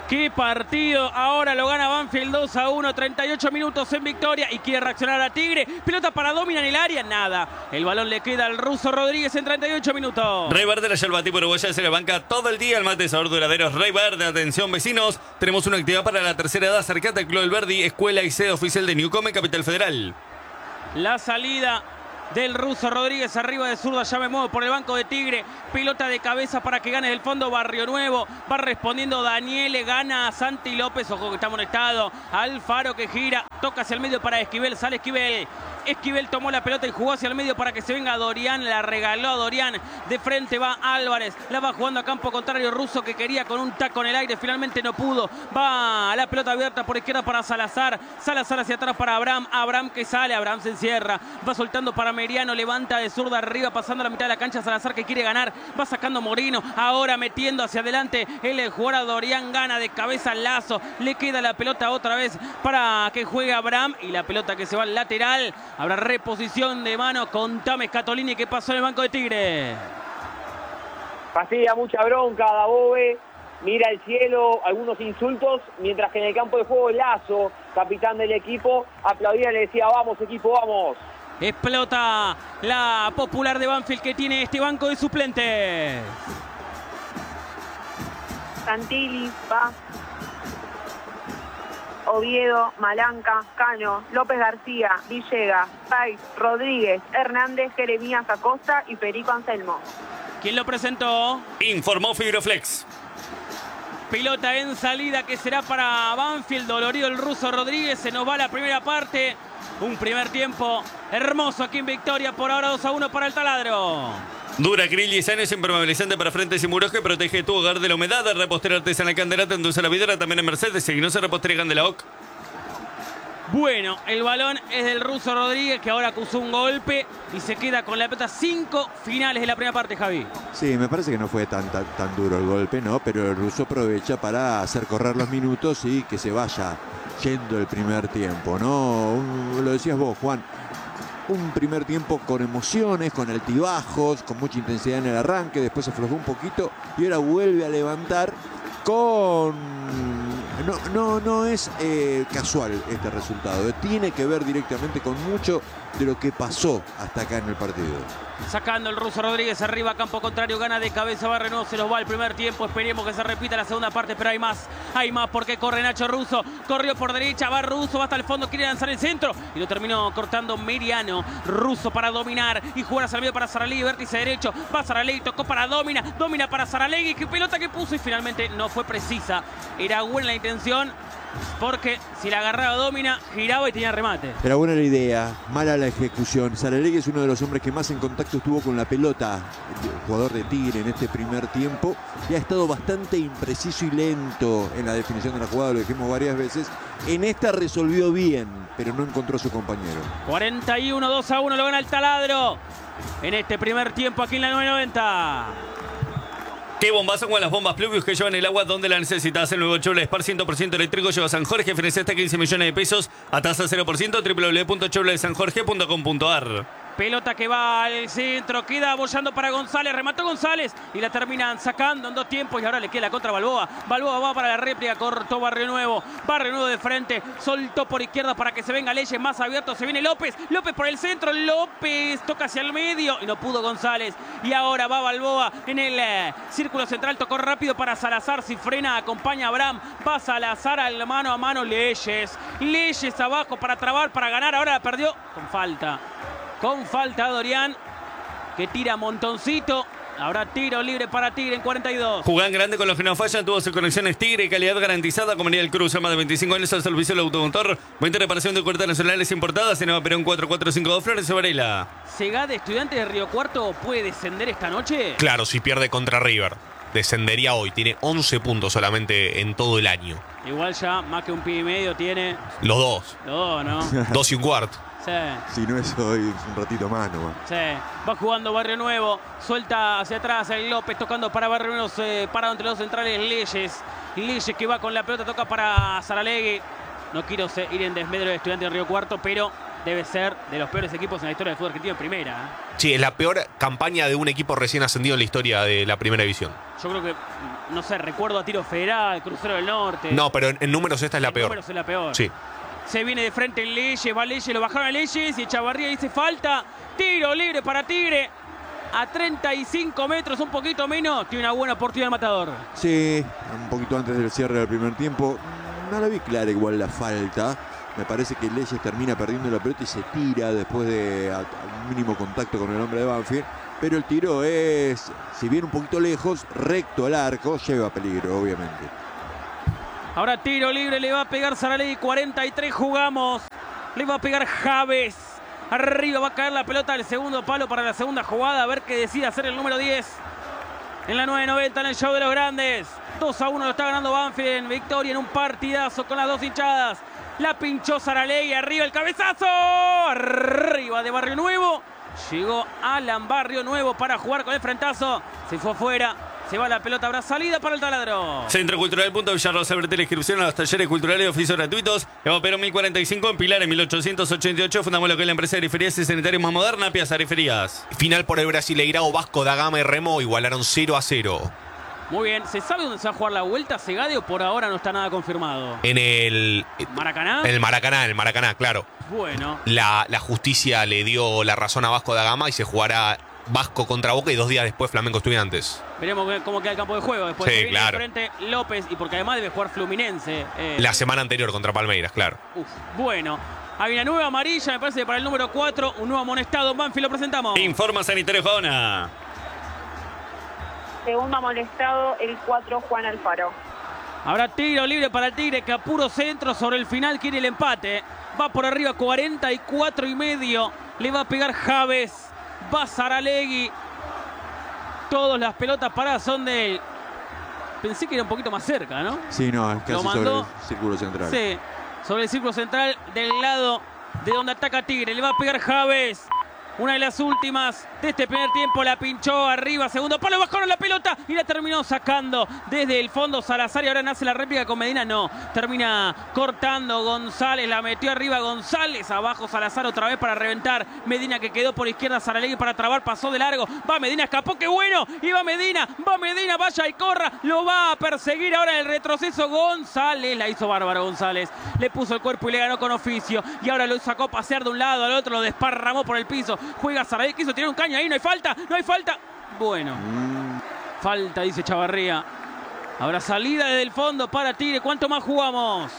¡Qué partido! Ahora lo gana Banfield dos a uno, treinta y ocho minutos en victoria y quiere reaccionar a Tigre. Pelota para Domina en el área, nada. El balón le queda al ruso Rodríguez en treinta y ocho minutos. Rey Verde, la yerba tipo uruguaya se le banca todo el día el mate de sabor duradero Rey Verde. Atención vecinos, tenemos una actividad para la tercera edad. Acercate al Club del Verdi, escuela y sede oficial de Newcome, Capital Federal. La salida del ruso Rodríguez arriba de zurda, ya me muevo por el banco de Tigre, pelota de cabeza para que gane del fondo Barrio Nuevo, va respondiendo Daniele, gana Santi López, ojo que está molestado, Alfaro que gira, toca hacia el medio para Esquivel, sale Esquivel, Esquivel tomó la pelota y jugó hacia el medio para que se venga Dorian, la regaló a Dorian, de frente va Álvarez, la va jugando a campo contrario ruso que quería con un taco en el aire, finalmente no pudo, va a la pelota abierta por izquierda para Salazar, Salazar hacia atrás para Abraham, Abraham que sale, Abraham se encierra, va soltando para Meriano, levanta de zurda arriba, pasando la mitad de la cancha, Salazar que quiere ganar, va sacando Morino, ahora metiendo hacia adelante, el jugador Dorian gana de cabeza Lazo, le queda la pelota otra vez para que juegue Abraham y la pelota que se va al lateral, habrá reposición de mano con Tames Catolini que pasó en el banco de Tigre. Fastidia mucha bronca Dabove, mira el cielo, algunos insultos, mientras que en el campo de juego Lazo, capitán del equipo, aplaudía y le decía vamos equipo, vamos. Explota la popular de Banfield que tiene este banco de suplentes. Santilli, va. Oviedo, Malanca, Cano, López García, Villegas, Pais, Rodríguez, Hernández, Jeremías Acosta y Perico Anselmo. ¿Quién lo presentó? Informó Fibroflex. Pelota en salida que será para Banfield, dolorido el ruso Rodríguez, se nos va la primera parte. Un primer tiempo hermoso aquí en Victoria, por ahora dos a uno para el Taladro. Dura Grill diez años, impermeabilizante para frentes y muros que protege tu hogar de la humedad. Repostería artesanal Candelata, endulza la vidriera, también en Mercedes. Seguinos en Repostería Candelaoc. Bueno, el balón es del ruso Rodríguez que ahora acusó un golpe y se queda con la pelota. Cinco finales de la primera parte, Javi. Sí, me parece que no fue tan, tan, tan duro el golpe, ¿no? Pero el ruso aprovecha para hacer correr los minutos y que se vaya yendo el primer tiempo, ¿no? Un, lo decías vos, Juan. Un primer tiempo con emociones, con altibajos, con mucha intensidad en el arranque, después se aflojó un poquito y ahora vuelve a levantar con... No, no, no es eh, casual este resultado, tiene que ver directamente con mucho de lo que pasó hasta acá en el partido. Sacando el ruso Rodríguez arriba, campo contrario, gana de cabeza Barrio Nuevo, se nos va el primer tiempo, esperemos que se repita la segunda parte, pero hay más, hay más porque corre Nacho Russo, corrió por derecha, va Russo, va hasta el fondo, quiere lanzar el centro y lo terminó cortando Meriano, Russo para dominar y jugar hacia el medio para Saralegui, vértice derecho, va Saralegui, tocó para Domina, Domina para Saralegui, que pelota que puso y finalmente no fue precisa, era buena la intención. Porque si la agarraba Domina, giraba y tenía remate. Era buena la idea, mala la ejecución. Saralegui es uno de los hombres que más en contacto estuvo con la pelota, el jugador de Tigre en este primer tiempo. Y ha estado bastante impreciso y lento en la definición de la jugada, lo dijimos varias veces. En esta resolvió bien, pero no encontró a su compañero. cuarenta y uno, dos a uno lo gana el Taladro en este primer tiempo aquí en la nueve noventa. Qué bombazo con las bombas Pluvius que llevan el agua donde la necesitas. El nuevo Chevrolet Spark cien por ciento eléctrico lleva San Jorge, financia hasta quince millones de pesos a tasa cero por ciento, doble u doble u doble u punto chevrolet san jorge punto com punto a r. Pelota que va al centro, queda abollando para González, remató González y la terminan sacando en dos tiempos y ahora le queda la contra Balboa. Balboa va para la réplica, cortó Barrio Nuevo, Barrio Nuevo de frente, soltó por izquierda para que se venga Leyes, más abierto, se viene López, López por el centro, López toca hacia el medio y no pudo González. Y ahora va Balboa en el eh, círculo central, tocó rápido para Salazar, si frena, acompaña a Abraham, va Salazar al mano a mano, Leyes, Leyes abajo para trabar, para ganar, ahora la perdió con falta. Con falta Dorian, que tira Montoncito. Habrá tiro libre para Tigre en cuarenta y dos. Jugan grande con los que no fallan, tuvo sus conexiones Tigre, calidad garantizada, Comunidad del Cruz, más de veinticinco años al servicio del automotor, venta y reparación de puertas nacionales importadas, en Nueva Perón cuatro cuatro cinco dos, Flores Varela. ¿Segade, Estudiantes de Río Cuarto, puede descender esta noche? Claro, si pierde contra River. Descendería hoy, tiene once puntos solamente en todo el año. Igual ya, más que un pie y medio tiene... Los dos. Los dos, ¿no? Dos y un cuarto. Sí. Si no es hoy, es un ratito más nomás. Sí. Va jugando Barrio Nuevo, suelta hacia atrás el López, tocando para Barrio Nuevo, eh, parado entre los centrales Leyes. Leyes que va con la pelota, toca para Saralegui. No quiero ir en desmedro de Estudiantes de Río Cuarto, pero debe ser de los peores equipos en la historia del fútbol argentino en primera. ¿eh? Sí, es la peor campaña de un equipo recién ascendido en la historia de la primera división. Yo creo que, no sé, recuerdo a Tiro Federal, Crucero del Norte. No, pero en, en números esta es la en peor. números es la peor. Sí. Se viene de frente en Leyes, va Leyes, lo bajaron a Leyes y Echavarría dice falta. Tiro libre para Tigre. A treinta y cinco metros, un poquito menos, tiene una buena oportunidad el Matador. Sí, un poquito antes del cierre del primer tiempo. No la vi clara igual la falta. Me parece que Leyes termina perdiendo la pelota y se tira después de a, a un mínimo contacto con el hombre de Banfield. Pero el tiro es, si bien un poquito lejos, recto al arco, lleva peligro, obviamente. Ahora tiro libre, le va a pegar Saralegui, cuarenta y tres jugamos. Le va a pegar Javes. Arriba va a caer la pelota del segundo palo para la segunda jugada. A ver qué decide hacer el número diez. En la nueve noventa en el show de los grandes. dos a uno lo está ganando Banfield en victoria en un partidazo con las dos hinchadas. La pinchó Saralegui, arriba el cabezazo. Arriba de Barrio Nuevo. Llegó Alan Barrio Nuevo para jugar con el frentazo. Se fue afuera. Se va la pelota, habrá salida para el taladro. Centro Cultural Punto Villarrosa, abre la inscripción a los talleres culturales y oficios gratuitos. Eva Perón mil cuarenta y cinco, en Pilar en mil ochocientos ochenta y ocho. Fundamos lo que es la empresa de Ariferias y sanitarios más moderna, Piazza Ariferias. Final por el Brasileirao, Vasco da Gama y Remo igualaron cero a cero. Muy bien, ¿se sabe dónde se va a jugar la vuelta, Segade, o por ahora no está nada confirmado? En el... ¿Maracaná? En el Maracaná, en el Maracaná, claro. Bueno. La, la justicia le dio la razón a Vasco da Gama y se jugará Vasco contra Boca y dos días después Flamengo Estudiantes. Veremos cómo queda el campo de juego. Después sí, de claro. frente López, y porque además debe jugar Fluminense. Eh. La semana anterior contra Palmeiras, claro. Uf, bueno. Hay una nueva amarilla, me parece, para el número cuatro. Un nuevo amonestado. Banfield, lo presentamos. Informa Sanitario Jona. Segundo amonestado, el cuatro, Juan Alfaro. Habrá tiro libre para el Tigre, que a puro centro sobre el final quiere el empate. Va por arriba, cuarenta y cuatro y medio. Le va a pegar Javes. Va Saralegui. Todas las pelotas paradas son de él. Pensé que era un poquito más cerca, ¿no? Sí, no, es casi sobre el círculo central. Sí, sobre el círculo central del lado de donde ataca Tigre. Le va a pegar Javes. Una de las últimas de este primer tiempo, la pinchó arriba, segundo palo, bajaron la pelota y la terminó sacando desde el fondo Salazar y ahora nace la réplica con Medina, no, termina cortando González, la metió arriba González, abajo Salazar otra vez para reventar, Medina que quedó por izquierda, Saralegui para trabar, pasó de largo, va Medina, escapó, qué bueno, y va Medina, va Medina, vaya y corra, lo va a perseguir ahora en el retroceso González, la hizo bárbaro González, le puso el cuerpo y le ganó con oficio y ahora lo sacó a pasear de un lado al otro, lo desparramó por el piso. Juega Saralegui, quiso tirar un caño ahí, no hay falta, no hay falta. Bueno, mm. falta, dice Chavarría. Habrá salida desde el fondo para Tigre. ¿Cuánto más jugamos?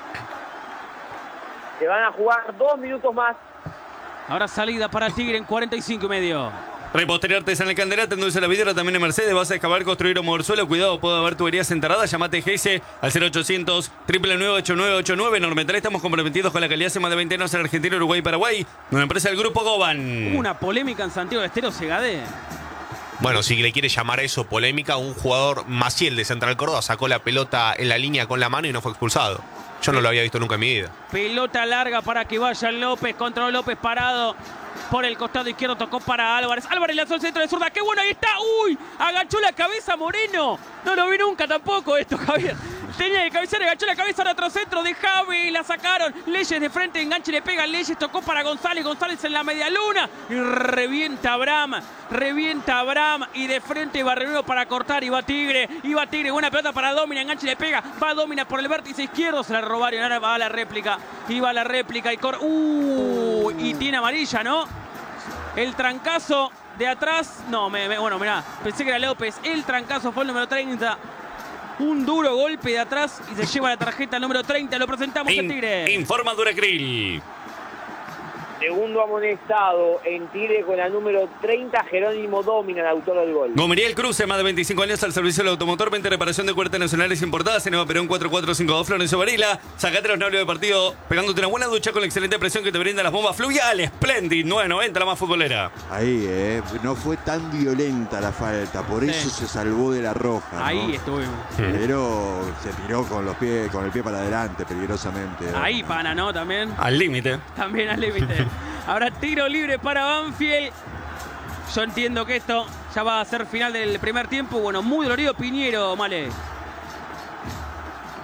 Se van a jugar dos minutos más. Habrá salida para Tigre en cuarenta y cinco y medio. Repostería Artesanal Candela, te endulce la vidriera también en Mercedes. Vas a excavar, construir o mover suelo. Cuidado, puede haber tuberías enterradas. Llamate G S al cero ochocientos, nueve nueve ocho nueve ocho nueve. Normetal, estamos comprometidos con la calidad hace más de veinte años en Argentina, Uruguay y Paraguay. Una empresa del Grupo Goban. Hubo una polémica en Santiago del Estero, Segade. Bueno, si le quiere llamar a eso polémica, un jugador Maciel de Central Córdoba sacó la pelota en la línea con la mano y no fue expulsado. Yo no lo había visto nunca en mi vida. Pelota larga para que vaya López. Control López parado. Por el costado izquierdo tocó para Álvarez. Álvarez lanzó el centro de zurda. ¡Qué bueno! Ahí está. ¡Uy! Agachó la cabeza Moreno. No lo vi nunca tampoco esto, Javier. Tenía que cabecear, agachó la cabeza al otro centro de Javi. La sacaron. Leyes de frente, enganche, le pega. Leyes tocó para González. González en la media luna. Y revienta Abraham. Revienta Abraham. Y de frente Barrero para cortar. Y va Tigre. Y va Tigre. Buena pelota para Domina. Enganche, le pega. Va Domina por el vértice izquierdo. Se la robaron. Ahora va a la réplica. Y va a la réplica. Y corre. ¡Uh! Y tiene amarilla, ¿no? El trancazo de atrás. No, me, me, bueno, mirá. Pensé que era López. El trancazo fue el número treinta. Un duro golpe de atrás y se lleva la tarjeta número treinta. Lo presentamos In, en Tigre. Informa Duracril. Segundo amonestado en Tigre con la número treinta, Jerónimo Domina, el autor del gol. Gomería El Cruce, más de veinticinco años al servicio del automotor, venta y reparación de puertas nacionales importadas. En Eva Perón cuatro cuatro cinco dos, Florencio Varela. Sacate los nervios de partido pegándote una buena ducha con la excelente presión que te brindan las bombas fluviales. Splendid nueve noventa, la más futbolera. Ahí, eh, no fue tan violenta la falta, por Sí. eso se salvó de la roja. Ahí ¿no? estuvimos. Pero se tiró con los pies, con el pie para adelante, peligrosamente. Ahí, pana, ¿no? También. Al límite. También al límite. Habrá tiro libre para Banfield. Yo entiendo que esto ya va a ser final del primer tiempo. Bueno, muy dolorido Piñero, Male.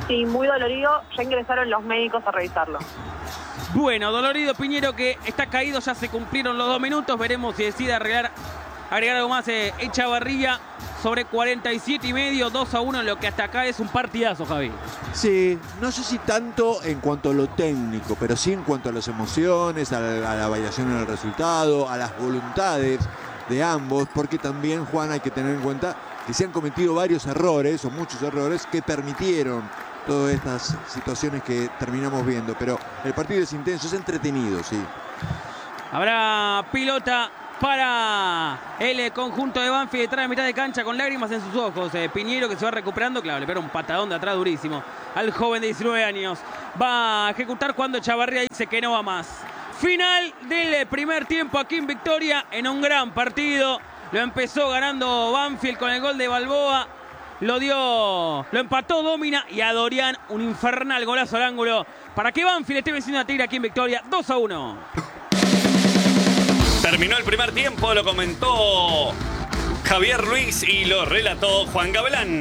Sí, muy dolorido. Ya ingresaron los médicos a revisarlo. Bueno, dolorido Piñero, que está caído, ya se cumplieron los dos minutos. Veremos si decide arreglar, agregar algo más eh, Echavarría. Sobre cuarenta y siete y medio, dos a uno, en lo que hasta acá es un partidazo, Javi. Sí, no sé si tanto en cuanto a lo técnico, pero sí en cuanto a las emociones, a la, a la variación en el resultado, a las voluntades de ambos, porque también, Juan, hay que tener en cuenta que se han cometido varios errores, o muchos errores, que permitieron todas estas situaciones que terminamos viendo. Pero el partido es intenso, es entretenido, sí. Habrá pilota para el conjunto de Banfield detrás de mitad de cancha con lágrimas en sus ojos. Eh, Piñero, que se va recuperando, claro, le pega un patadón de atrás durísimo al joven de diecinueve años. Va a ejecutar cuando Echavarría dice que no va más. Final del primer tiempo aquí en Victoria, en un gran partido. Lo empezó ganando Banfield con el gol de Balboa. Lo dio, lo empató Domina, y a Dorian un infernal golazo al ángulo para que Banfield esté venciendo a Tigre aquí en Victoria. dos a uno. Terminó el primer tiempo, lo comentó Javier Luis y lo relató Juan Gavilán.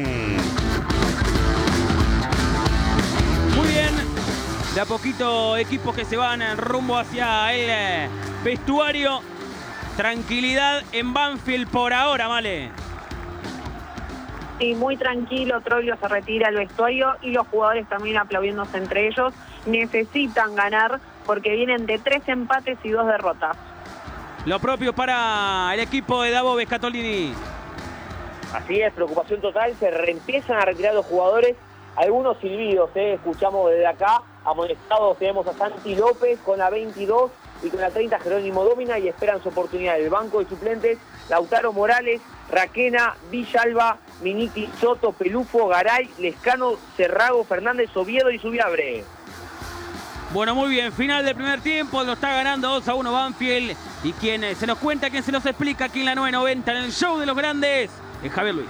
Muy bien, de a poquito equipos que se van en rumbo hacia el vestuario. Tranquilidad en Banfield por ahora, Male. Sí, muy tranquilo, Troglio se retira al vestuario y los jugadores también aplaudiéndose entre ellos. Necesitan ganar porque vienen de tres empates y dos derrotas. Lo propio para el equipo de Davo Pescatolini. Así es, preocupación total, se re- empiezan a retirar los jugadores, algunos silbidos, eh, escuchamos desde acá, amonestados tenemos a Santi López con la veintidós y con la treinta Jerónimo Domina, y esperan su oportunidad. El banco de suplentes, Lautaro Morales, Raquena, Villalba, Miniti, Soto, Pelufo, Garay, Lescano, Cerrago, Fernández, Oviedo y Subiabre. Bueno, muy bien, final del primer tiempo, lo está ganando dos a uno Banfield. Y quien eh, se nos cuenta, quien se nos explica aquí en la nueve noventa, en el show de los grandes, es Javier Luis.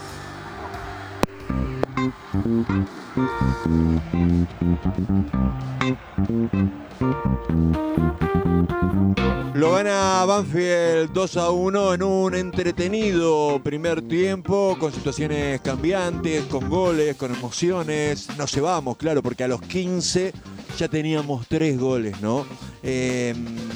Lo gana Banfield dos a uno en un entretenido primer tiempo, con situaciones cambiantes, con goles, con emociones. Nos llevamos, claro, porque a los quince ya teníamos tres goles, ¿no? Eh,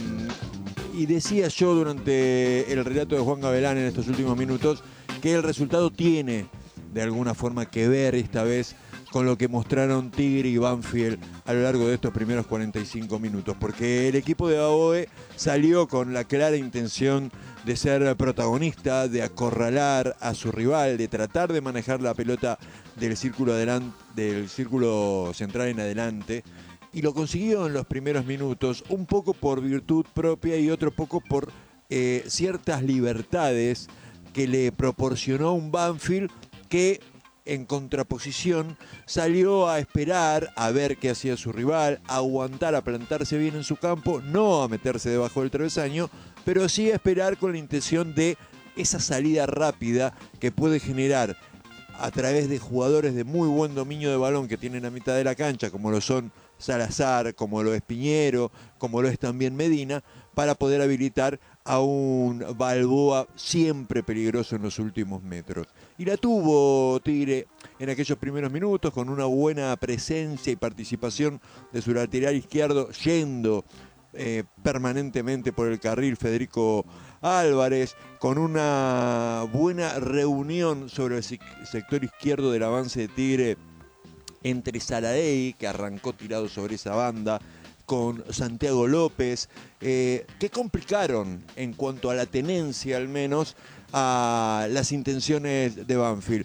y decía yo durante el relato de Juan Gavilán en estos últimos minutos que el resultado tiene de alguna forma que ver esta vez con lo que mostraron Tigre y Banfield a lo largo de estos primeros cuarenta y cinco minutos, porque el equipo de Baboe salió con la clara intención de ser protagonista, de acorralar a su rival, de tratar de manejar la pelota del círculo, adelante, del círculo central en adelante, y lo consiguió en los primeros minutos, un poco por virtud propia y otro poco por eh, ciertas libertades que le proporcionó un Banfield que, en contraposición, salió a esperar a ver qué hacía su rival, a aguantar, a plantarse bien en su campo, no a meterse debajo del travesaño, pero sí a esperar con la intención de esa salida rápida que puede generar a través de jugadores de muy buen dominio de balón que tienen a mitad de la cancha, como lo son Salazar, como lo es Piñero, como lo es también Medina, para poder habilitar a un Balboa siempre peligroso en los últimos metros. Y la tuvo Tigre en aquellos primeros minutos, con una buena presencia y participación de su lateral izquierdo, yendo eh, permanentemente por el carril Federico Álvarez, con una buena reunión sobre el sector izquierdo del avance de Tigre entre Saladey, que arrancó tirado sobre esa banda, con Santiago López, eh, que complicaron, en cuanto a la tenencia al menos, a las intenciones de Banfield.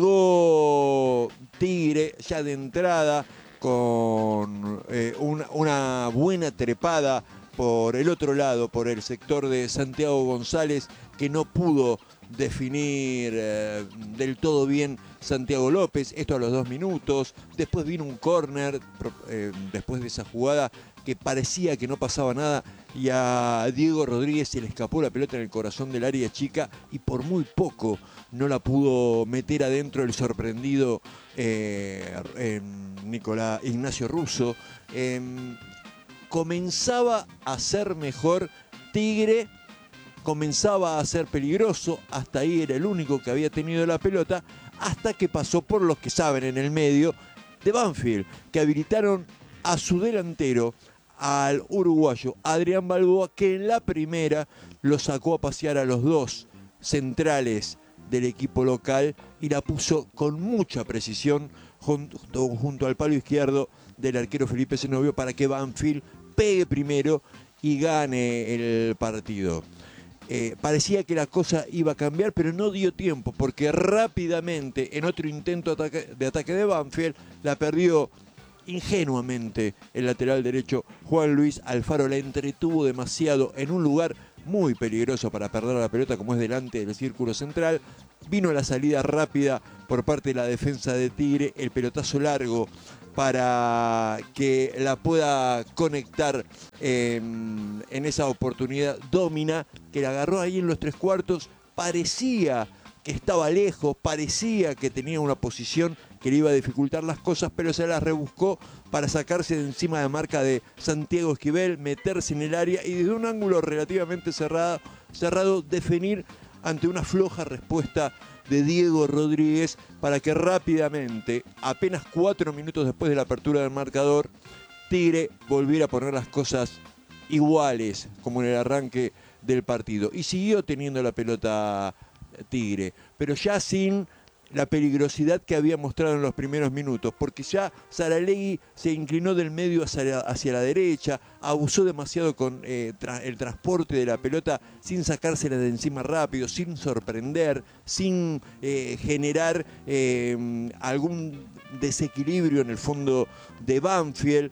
Llegó Tigre ya de entrada con eh, una, una buena trepada por el otro lado, por el sector de Santiago González, que no pudo definir eh, del todo bien Santiago López, esto a los dos minutos. Después vino un córner, eh, después de esa jugada que parecía que no pasaba nada, y a Diego Rodríguez se le escapó la pelota en el corazón del área chica y por muy poco no la pudo meter adentro el sorprendido eh, eh, Nicolás Ignacio Russo. Eh, comenzaba a ser mejor Tigre, comenzaba a ser peligroso, hasta ahí era el único que había tenido la pelota, hasta que pasó por los que saben en el medio de Banfield, que habilitaron a su delantero, al uruguayo Adrián Balboa, que en la primera lo sacó a pasear a los dos centrales del equipo local y la puso con mucha precisión junto, junto al palo izquierdo del arquero Felipe Zenobio para que Banfield pegue primero y gane el partido. Eh, parecía que la cosa iba a cambiar, pero no dio tiempo, porque rápidamente, en otro intento de ataque de, ataque de Banfield, la perdió ingenuamente el lateral derecho Juan Luis Alfaro. La entretuvo demasiado en un lugar muy peligroso para perder la pelota, como es delante del círculo central. Vino la salida rápida por parte de la defensa de Tigre, el pelotazo largo para que la pueda conectar eh, en esa oportunidad Domina, que la agarró ahí en los tres cuartos. Parecía que estaba lejos, parecía que tenía una posición que le iba a dificultar las cosas, pero se las rebuscó para sacarse de encima de marca de Santiago Esquivel, meterse en el área y desde un ángulo relativamente cerrado, cerrado definir ante una floja respuesta de Diego Rodríguez para que rápidamente, apenas cuatro minutos después de la apertura del marcador, Tigre volviera a poner las cosas iguales como en el arranque del partido. Y siguió teniendo la pelota Tigre, pero ya sin la peligrosidad que había mostrado en los primeros minutos, porque ya Saralegui se inclinó del medio hacia, hacia la derecha, abusó demasiado con eh, tra el transporte de la pelota sin sacársela de encima rápido, sin sorprender, sin eh, generar eh, algún desequilibrio en el fondo de Banfield.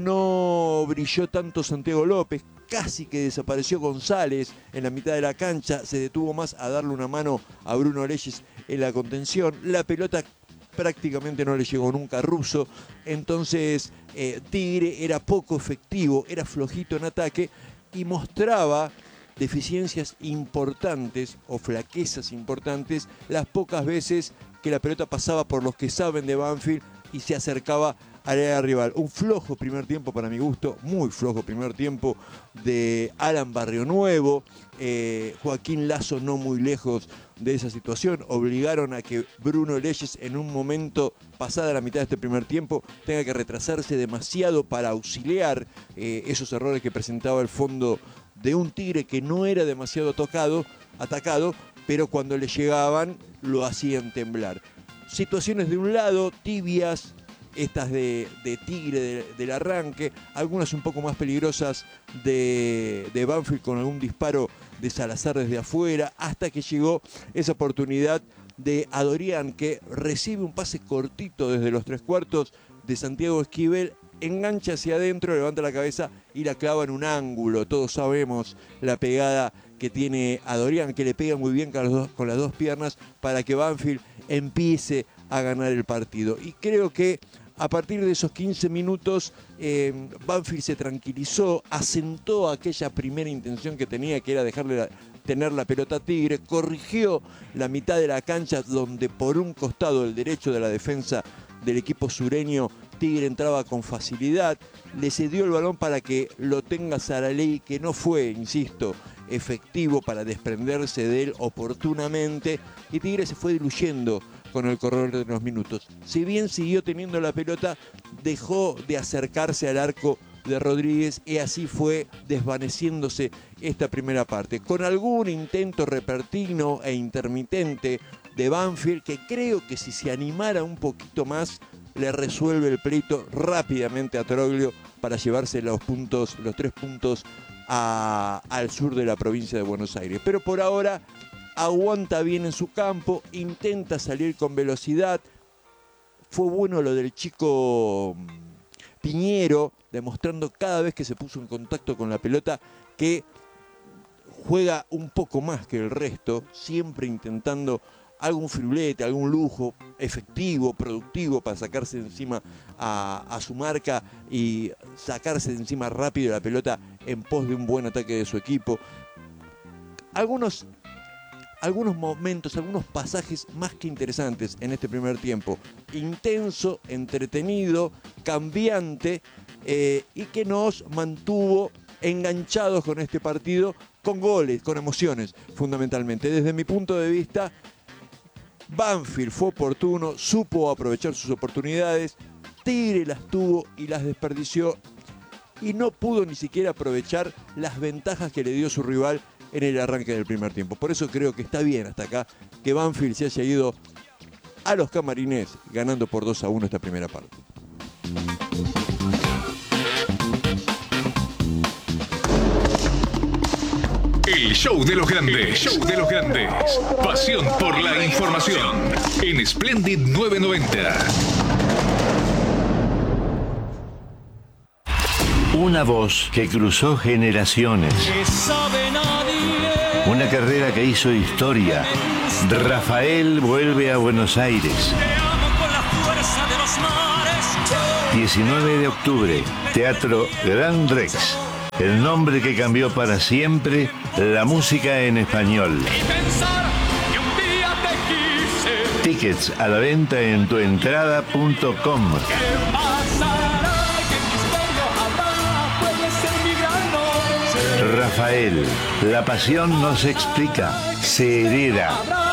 No brilló tanto Santiago López, casi que desapareció González en la mitad de la cancha, se detuvo más a darle una mano a Bruno Leyes en la contención. La pelota prácticamente no le llegó nunca a Russo, entonces eh, Tigre era poco efectivo, era flojito en ataque y mostraba deficiencias importantes o flaquezas importantes las pocas veces que la pelota pasaba por los que saben de Banfield y se acercaba al área rival. Un flojo primer tiempo para mi gusto, muy flojo primer tiempo de Alan Barrionuevo, eh, Joaquín Lazo no muy lejos de esa situación. Obligaron a que Bruno Leyes en un momento, pasada la mitad de este primer tiempo, tenga que retrasarse demasiado para auxiliar eh, esos errores que presentaba el fondo de un Tigre que no era demasiado tocado, atacado, pero cuando le llegaban lo hacían temblar. Situaciones de un lado, tibias, estas de, de Tigre de, del arranque, algunas un poco más peligrosas de, de Banfield con algún disparo de Salazar desde afuera, hasta que llegó esa oportunidad de Adorián, que recibe un pase cortito desde los tres cuartos de Santiago Esquivel, engancha hacia adentro, levanta la cabeza y la clava en un ángulo. Todos sabemos la pegada que tiene Adorián, que le pega muy bien con las dos, con las dos piernas para que Banfield empiece a ganar el partido. Y creo que a partir de esos quince minutos, eh, Banfield se tranquilizó, asentó aquella primera intención que tenía, que era dejarle la, tener la pelota a Tigre, corrigió la mitad de la cancha, donde por un costado, el derecho de la defensa del equipo sureño, Tigre entraba con facilidad, le cedió el balón para que lo tenga Saralegui, que no fue, insisto, efectivo para desprenderse de él oportunamente, y Tigre se fue diluyendo con el correr de los minutos. Si bien siguió teniendo la pelota, dejó de acercarse al arco de Rodríguez y así fue desvaneciéndose esta primera parte, con algún intento repertino e intermitente de Banfield, que creo que si se animara un poquito más le resuelve el pleito rápidamente a Troglio para llevarse los puntos, los tres puntos a, al sur de la provincia de Buenos Aires. Pero por ahora aguanta bien en su campo, intenta salir con velocidad. Fue bueno lo del chico Piñero, demostrando cada vez que se puso en contacto con la pelota que juega un poco más que el resto, siempre intentando algún firulete, algún lujo efectivo, productivo para sacarse de encima a, a su marca y sacarse de encima rápido la pelota en pos de un buen ataque de su equipo. Algunos, algunos momentos, algunos pasajes más que interesantes en este primer tiempo. Intenso, entretenido, cambiante eh, y que nos mantuvo enganchados con este partido, con goles, con emociones fundamentalmente. Desde mi punto de vista, Banfield fue oportuno, supo aprovechar sus oportunidades, Tigre las tuvo y las desperdició y no pudo ni siquiera aprovechar las ventajas que le dio su rival en el arranque del primer tiempo. Por eso creo que está bien hasta acá que Banfield se haya ido a los camarines ganando por dos a uno esta primera parte. El show de los grandes, el show de los grandes. Pasión por la información en Splendid novecientos noventa. Una voz que cruzó generaciones. Una carrera que hizo historia. Rafael vuelve a Buenos Aires. diecinueve de octubre, Teatro Gran Rex. El nombre que cambió para siempre la música en español. Tickets a la venta en tuentrada punto com. Rafael, la pasión no se explica, se hereda.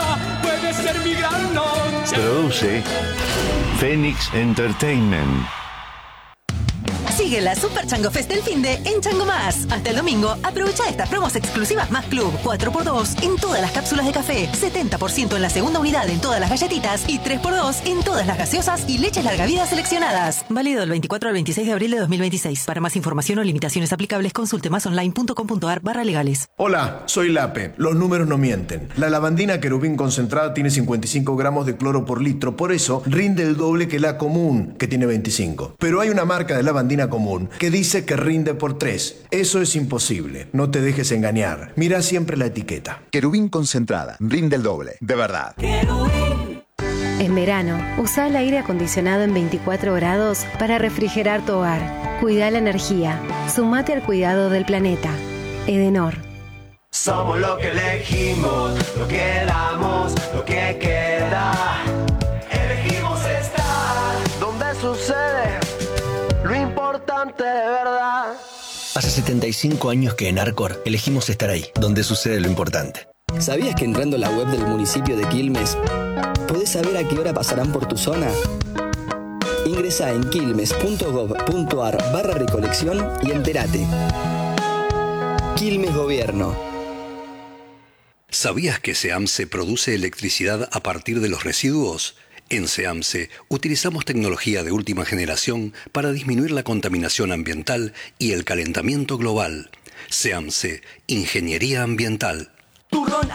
Produce Phoenix Entertainment. Sigue la Super Chango Fest del finde en Chango Más. Hasta el domingo, aprovecha estas promos exclusivas Más Club. cuatro por dos en todas las cápsulas de café, setenta por ciento en la segunda unidad en todas las galletitas y tres por dos en todas las gaseosas y leches larga vida seleccionadas. Válido del veinticuatro al veintiséis de abril de dos mil veintiséis. Para más información o limitaciones aplicables, consulte masonline punto com punto ar barra legales. Hola, soy Lape. Los números no mienten. La lavandina Querubín concentrada tiene cincuenta y cinco gramos de cloro por litro, por eso rinde el doble que la común, que tiene veinticinco. Pero hay una marca de lavandina común que dice que rinde por tres. Eso es imposible. No te dejes engañar. Mira siempre la etiqueta. Querubín concentrada. Rinde el doble. De verdad. En verano, usa el aire acondicionado en veinticuatro grados para refrigerar tu hogar. Cuida la energía. Sumate al cuidado del planeta. Edenor. Somos lo que elegimos, lo que damos, lo que queda. Elegimos estar donde sucede lo importante de verdad. Hace setenta y cinco años que en Arcor elegimos estar ahí, donde sucede lo importante. ¿Sabías que entrando a la web del municipio de Quilmes podés saber a qué hora pasarán por tu zona? Ingresa en quilmes punto gob punto ar barra recolección y entérate. Quilmes Gobierno. ¿Sabías que SEAMSE produce electricidad a partir de los residuos? En SEAMSE utilizamos tecnología de última generación para disminuir la contaminación ambiental y el calentamiento global. SEAMSE, Ingeniería Ambiental.